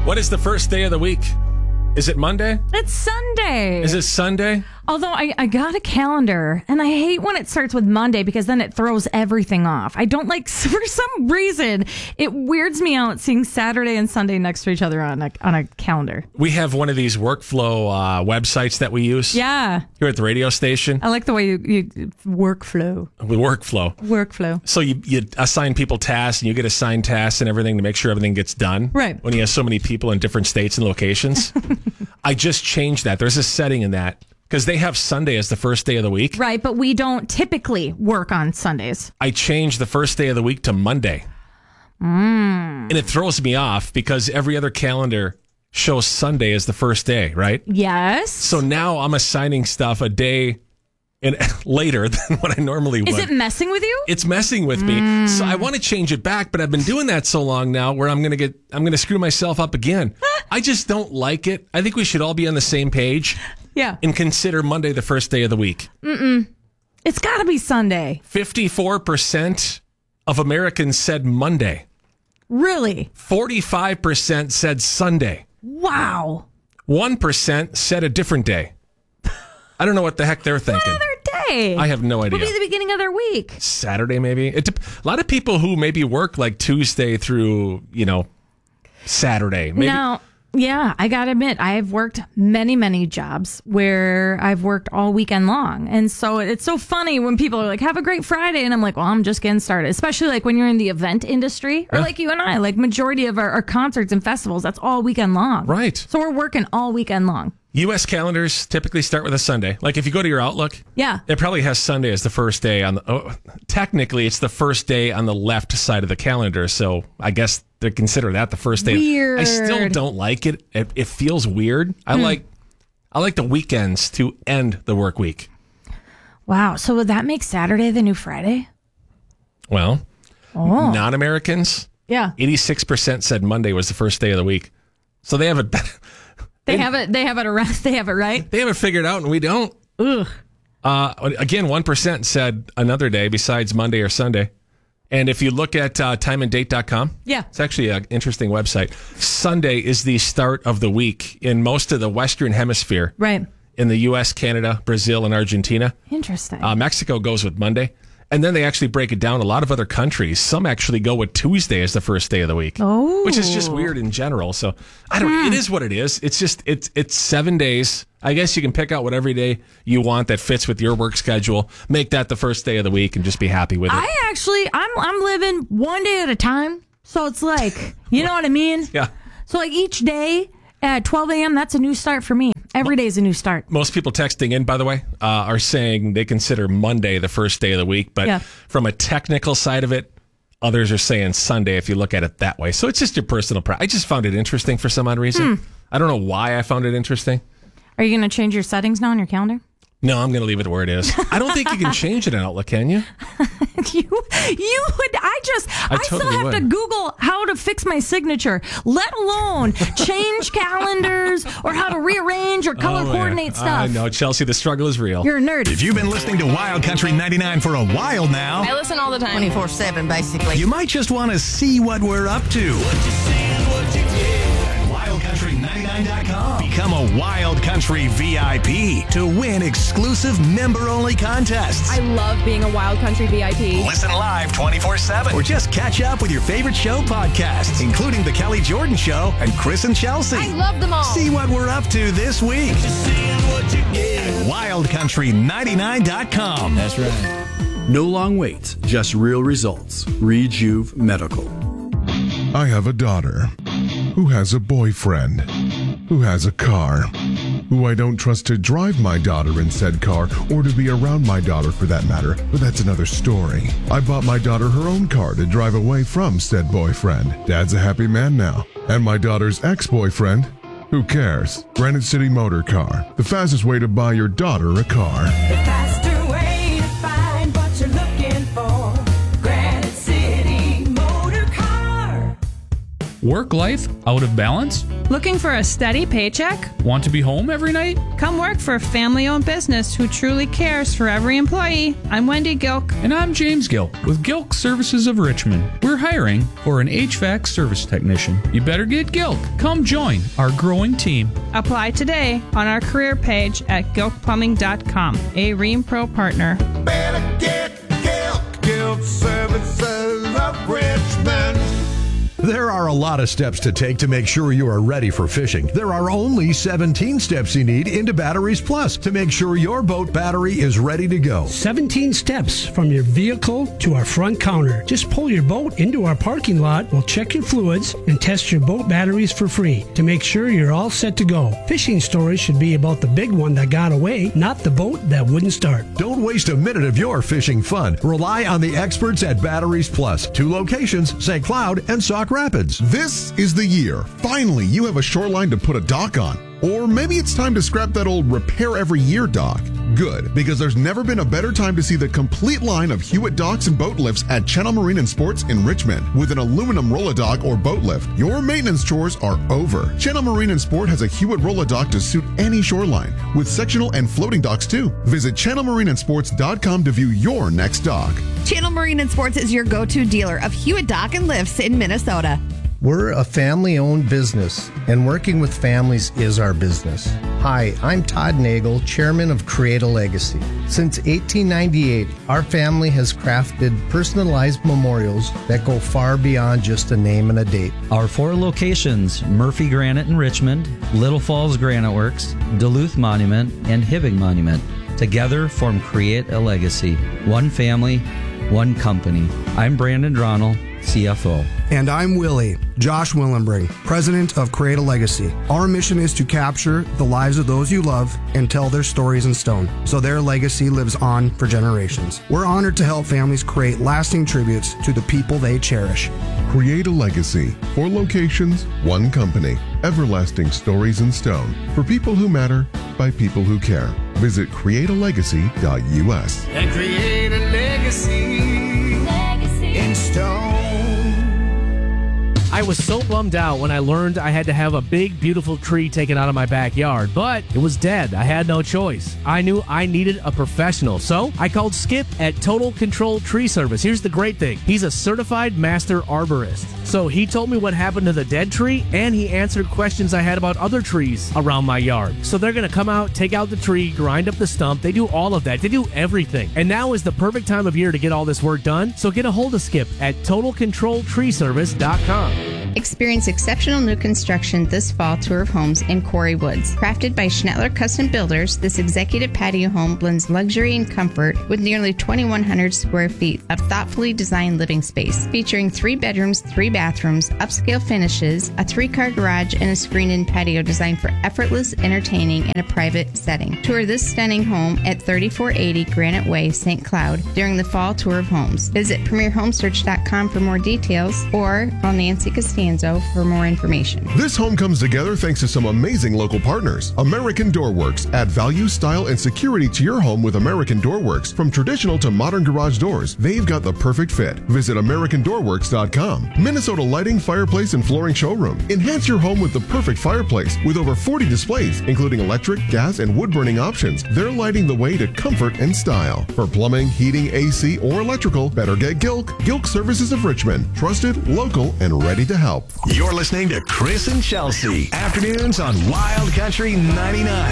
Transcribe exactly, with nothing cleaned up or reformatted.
What is the first day of the week? Is it Monday? It's Sunday. Is it Sunday? Although I, I got a calendar, and I hate when it starts with Monday because then it throws everything off. I don't like, for some reason, it weirds me out seeing Saturday and Sunday next to each other on a, on a calendar. We have one of these workflow uh, websites that we use. Yeah. Here at the radio station. I like the way you, you workflow. The workflow. Workflow. So you, you assign people tasks, and you get assigned tasks and everything to make sure everything gets done. Right. When you have so many people in different states and locations. I just changed that. There's a setting in that. Because they have Sunday as the first day of the week. Right, but we don't typically work on Sundays. I changed the first day of the week to Monday. Mm. And it throws me off because every other calendar shows Sunday as the first day, right? Yes. So now I'm assigning stuff a day in, later than what I normally would. Is it messing with you? It's messing with me. Mm. So I want to change it back, but I've been doing that so long now where I'm going to get, I'm going to screw myself up again. I just don't like it. I think we should all be on the same page. Yeah. And consider Monday the first day of the week. Mm-mm. It's got to be Sunday. fifty-four percent of Americans said Monday. Really? forty-five percent said Sunday. Wow. one percent said a different day. I don't know what the heck they're thinking. What other day? I have no idea. Will be the beginning of their week. Saturday, maybe. It de- a lot of people who maybe work like Tuesday through, you know, Saturday. Maybe. Now, yeah, I got to admit, I've worked many, many jobs where I've worked all weekend long. And so it's so funny when people are like, have a great Friday. And I'm like, well, I'm just getting started. Especially like when you're in the event industry or Yeah. like you and I, like majority of our, our concerts and festivals, that's all weekend long. Right. So we're working all weekend long. U S calendars typically start with a Sunday. Like if you go to your Outlook, Yeah. it probably has Sunday as the first day on the. Oh, technically, it's the first day on the left side of the calendar. So I guess they consider that the first day. Weird. I still don't like it. It, it feels weird. I Hmm. like. I like the weekends to end the work week. Wow. So would that make Saturday the new Friday? Well, Oh. non-Americans, Yeah. eighty-six percent said Monday was the first day of the week. So they have it. They have it. They have it around. They have it right. They have it figured out, and we don't. Ugh. Uh, again, one percent said another day besides Monday or Sunday. And if you look at uh, time and date dot com, Yeah. it's actually an interesting website. Sunday is the start of the week in most of the Western Hemisphere. Right. In the U S, Canada, Brazil, and Argentina. Interesting. Uh, Mexico goes with Monday. And then they actually break it down. A lot of other countries, some actually go with Tuesday as the first day of the week. Oh. Which is just weird in general. So I don't, Hmm. it is what it is. It's just, it's, it's seven days. I guess you can pick out whatever day you want that fits with your work schedule. Make that the first day of the week and just be happy with it. I actually, I'm I'm living one day at a time. So it's like, you know what I mean? Yeah. So like each day at twelve a.m., that's a new start for me. Every day is a new start. Most people texting in, by the way, uh, are saying they consider Monday the first day of the week. But Yeah. from a technical side of it, others are saying Sunday if you look at it that way. So it's just your personal preference. I just found it interesting for some odd reason. Hmm. I don't know why I found it interesting. Are you going to change your settings now on your calendar? No, I'm going to leave it where it is. I don't think you can change it in Outlook, can you? you you would I just I, I still totally have to would. Google how to fix my signature, let alone change calendars or how to rearrange or color Oh, yeah. coordinate stuff. I know, Chelsea, the struggle is real. You're a nerd. If you've been listening to Wild Country ninety-nine for a while now, I listen all the time. twenty-four seven, basically. you might just want to see what we're up to. At wild country ninety-nine dot com. Become a Wild Country V I P to win exclusive member-only contests. I love being a Wild Country V I P. Listen live twenty-four seven or just catch up with your favorite show podcasts, including The Kelly Jordan Show and Chris and Chelsea. I love them all. See what we're up to this week at wild country ninety-nine dot com. That's right. No long waits, just real results. Rejuve Medical. I have a daughter who has a boyfriend who has a car who I don't trust to drive my daughter in said car or to be around my daughter for that matter, but that's another story. I bought my daughter her own car to drive away from said boyfriend. Dad's a happy man now. And my daughter's ex-boyfriend, who cares? Granite City Motor Car, the fastest way to buy your daughter a car. The faster way to find what you're looking for. Granite City Motor Car. Work life out of balance? Looking for a steady paycheck? Want to be home every night? Come work for a family-owned business who truly cares for every employee. I'm Wendy Gilk. And I'm James Gilk with Gilk Services of Richmond. We're hiring for an H V A C service technician. You better get Gilk. Come join our growing team. Apply today on our career page at gilk plumbing dot com, a Ream Pro partner. Better get Gilk, Gilk Services of Richmond. There are a lot of steps to take to make sure you are ready for fishing. There are only seventeen steps you need into Batteries Plus to make sure your boat battery is ready to go. seventeen steps from your vehicle to our front counter. Just pull your boat into our parking lot, we'll check your fluids, and test your boat batteries for free to make sure you're all set to go. Fishing stories should be about the big one that got away, not the boat that wouldn't start. Don't waste a minute of your fishing fun. Rely on the experts at Batteries Plus. Two locations, Saint Cloud and Sauk Rapids. This is the year. Finally, you have a shoreline to put a dock on. Or maybe it's time to scrap that old repair every year dock. Good, because there's never been a better time to see the complete line of Hewitt docks and boat lifts at Channel Marine and Sports in Richmond. With an aluminum roll-a-dock or boat lift, your maintenance chores are over. Channel Marine and Sport has a Hewitt roll-a-dock to suit any shoreline, with sectional and floating docks too. Visit channel marine and sports dot com to view your next dock. Channel Marine and Sports is your go-to dealer of Hewitt dock and lifts in Minnesota. We're a family-owned business, and working with families is our business. Hi, I'm Todd Nagel, chairman of Create a Legacy. Since eighteen ninety-eight, our family has crafted personalized memorials that go far beyond just a name and a date. Our four locations, Murphy Granite in Richmond, Little Falls Granite Works, Duluth Monument, and Hibbing Monument, together form Create a Legacy. One family, one company. I'm Brandon Dronell, C F O. And I'm Willie, Josh Willenbring, president of Create a Legacy. Our mission is to capture the lives of those you love and tell their stories in stone, so their legacy lives on for generations. We're honored to help families create lasting tributes to the people they cherish. Create a Legacy. Four locations, one company. Everlasting stories in stone. For people who matter, by people who care. Visit create a legacy dot U S. And create a legacy, legacy in stone. I was so bummed out when I learned I had to have a big, beautiful tree taken out of my backyard, but it was dead. I had no choice. I knew I needed a professional, so I called Skip at Total Control Tree Service. Here's the great thing. He's a certified master arborist. So he told me what happened to the dead tree, and he answered questions I had about other trees around my yard. So they're going to come out, take out the tree, grind up the stump. They do all of that. They do everything. And now is the perfect time of year to get all this work done, so get a hold of Skip at total control tree service dot com. Experience exceptional new construction this fall tour of homes in Quarry Woods. Crafted by Schnettler Custom Builders, this executive patio home blends luxury and comfort with nearly twenty-one hundred square feet of thoughtfully designed living space, featuring three bedrooms, three bathrooms, upscale finishes, a three-car garage, and a screened-in patio designed for effortless entertaining in a private setting. Tour this stunning home at thirty-four eighty Granite Way, Saint Cloud during the fall tour of homes. Visit premier home search dot com for more details or call Nancy Costanzo for more information. This home comes together thanks to some amazing local partners. American Door Works. Add value, style, and security to your home with American Door Works. From traditional to modern garage doors, they've got the perfect fit. Visit american door works dot com. Minnesota Lighting, Fireplace, and Flooring Showroom. Enhance your home with the perfect fireplace with over forty displays, including electric, gas, and wood-burning options. They're lighting the way to comfort and style. For plumbing, heating, A C, or electrical, better get Gilk. Gilk Services of Richmond. Trusted, local, and ready to help. You're listening to Chris and Chelsea. Afternoons on Wild Country ninety-nine.